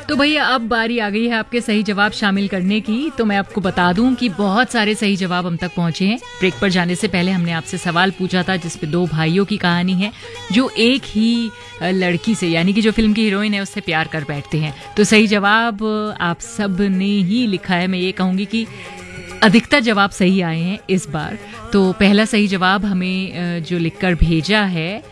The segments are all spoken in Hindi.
तो भैया अब बारी आ गई है आपके सही जवाब शामिल करने की। तो मैं आपको बता दूं कि बहुत सारे सही जवाब हम तक पहुंचे हैं। ब्रेक पर जाने से पहले हमने आपसे सवाल पूछा था जिसपे दो भाइयों की कहानी है जो एक ही लड़की से, यानी कि जो फिल्म की हीरोइन है, उससे प्यार कर बैठते हैं। तो सही जवाब आप सब ने ही लिखा है। मैं ये कहूँगी कि अधिकतर जवाब सही आए हैं इस बार। तो पहला सही जवाब हमें जो लिखकर भेजा है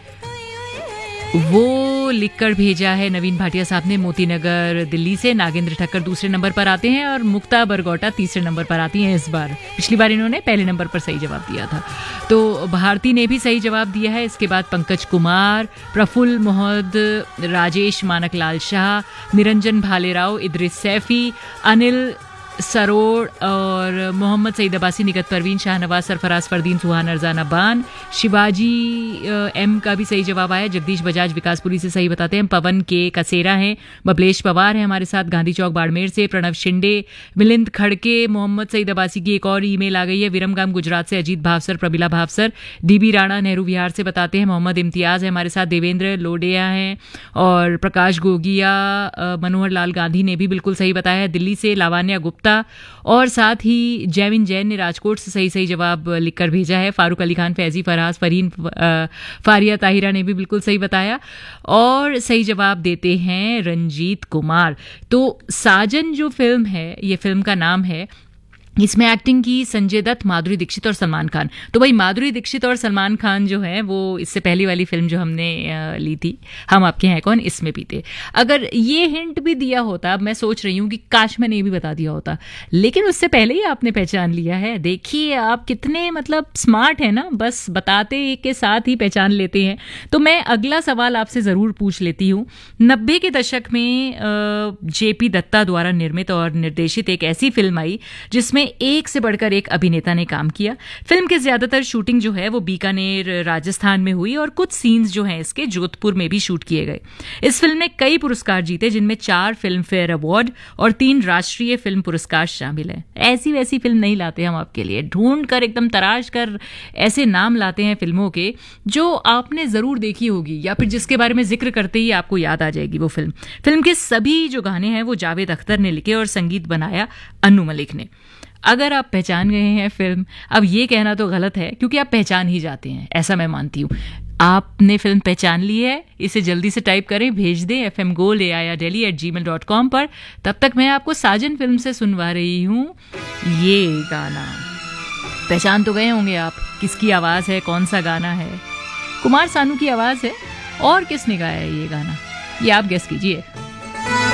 वो लिखकर भेजा है नवीन भाटिया साहब ने मोती नगर दिल्ली से। नागेंद्र ठक्कर दूसरे नंबर पर आते हैं और मुक्ता बरगोटा तीसरे नंबर पर आती हैं इस बार। पिछली बार इन्होंने पहले नंबर पर सही जवाब दिया था। तो भारती ने भी सही जवाब दिया है। इसके बाद पंकज कुमार, प्रफुल्ल मोहम्मद, राजेश मानकलाल शाह, निरंजन भालेराव, इद्रिस सैफी, अनिल सरोड़ और मोहम्मद सईद अब्बासी, निकत परवीन, शाहनवाज, सरफराज फरदीन, सुहान अरजाना बान, शिवाजी एम का भी सही जवाब आया। जगदीश बजाज विकासपुरी से सही बताते हैं। पवन के कसेरा हैं। बबलेश पवार है हमारे साथ गांधी चौक बाड़मेर से। प्रणव शिंदे, मिलिंद खड़के, मोहम्मद सईद अब्बासी की एक और ईमेल आ गई है। विरमगाम गुजरात से अजीत भावसर, प्रबिला भावसर, डीबी राणा नेहरू विहार से बताते हैं। मोहम्मद इम्तियाज है हमारे साथ। देवेंद्र लोडिया हैं और प्रकाश गोगिया, मनोहर लाल गांधी ने भी बिल्कुल सही बताया है दिल्ली से। लावण्या गुप्ता और साथ ही जैविन जैन ने राजकोट से सही जवाब लिखकर भेजा है। फारूक अली खान, फैजी, फराज, फरीन, फारिया ताहिरा ने भी बिल्कुल सही बताया और सही जवाब देते हैं रंजीत कुमार। तो साजन जो फिल्म है, ये फिल्म का नाम है, इसमें एक्टिंग की संजय दत्त, माधुरी दीक्षित और सलमान खान। तो भाई माधुरी दीक्षित और सलमान खान जो है वो इससे पहली वाली फिल्म जो हमने ली थी हम आपके हैं कौन, इसमें भी थे। अगर ये हिंट भी दिया होता, अब मैं सोच रही हूँ कि काश मैंने ये भी बता दिया होता, लेकिन उससे पहले ही आपने पहचान लिया है। देखिए आप कितने मतलब स्मार्ट है ना, बस बताते के साथ ही पहचान लेते हैं। तो मैं अगला सवाल आपसे ज़रूर पूछ लेती हूँ। 90 के दशक में जेपी दत्ता द्वारा निर्मित और निर्देशित एक ऐसी फिल्म आई जिसमें एक से बढ़कर एक अभिनेता ने काम किया। फिल्म के ज्यादातर शूटिंग जो है वो बीकानेर राजस्थान में हुई और कुछ सीन्स जो हैं इसके जोधपुर में भी शूट किए गए। इस फिल्म ने कई पुरस्कार जीते जिनमें 4 फिल्म फेयर अवार्ड और 3 राष्ट्रीय फिल्म पुरस्कार शामिल हैं। ऐसी वैसी फिल्म नहीं लाते हम आपके लिए, ढूंढ कर एकदम तराश कर ऐसे नाम लाते हैं फिल्मों के जो आपने जरूर देखी होगी या फिर जिसके बारे में जिक्र करते ही आपको याद आ जाएगी वो फिल्म। फिल्म के सभी जो गाने हैं वो जावेद अख्तर ने लिखे और संगीत बनाया अनु मलिक ने। अगर आप पहचान गए हैं फिल्म, अब ये कहना तो गलत है क्योंकि आप पहचान ही जाते हैं, ऐसा मैं मानती हूँ। आपने फिल्म पहचान ली है, इसे जल्दी से टाइप करें, भेज दें fmgold@gmail.com पर। तब तक मैं आपको साजन फिल्म से सुनवा रही हूँ ये गाना। पहचान तो गए होंगे आप किसकी आवाज़ है, कौन सा गाना है। कुमार सानू की आवाज़ है और किसने गाया है ये गाना, ये आप गेस कीजिए।